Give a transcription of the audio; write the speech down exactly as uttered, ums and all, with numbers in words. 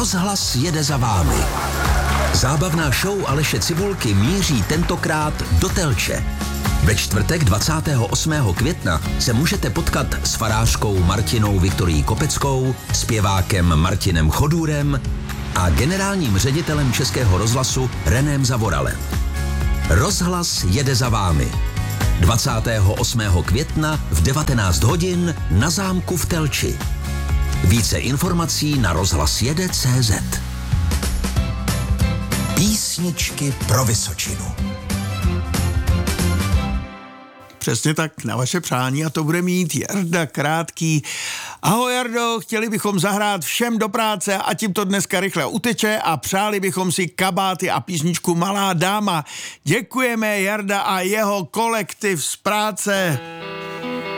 Rozhlas jede za vámi. Zábavná show Aleše Cibulky míří tentokrát do Telče. Ve čtvrtek dvacátého osmého května se můžete potkat s farářkou Martinou Viktorií Kopeckou, zpěvákem Martinem Chodůrem a generálním ředitelem Českého rozhlasu Renem Zavoralem. Rozhlas jede za vámi. dvacátého osmého května v devatenáct hodin na zámku v Telči. Více informací na rozhlasjede tečka cé zet. Písničky pro Vysočinu. Přesně tak, na vaše přání, a to bude mít Jarda Krátký. Ahoj Jardo, chtěli bychom zahrát Všem do práce a tím to dneska rychle uteče a přáli bychom si kabáty a písničku Malá dáma. Děkujeme Jarda a jeho kolektiv z práce.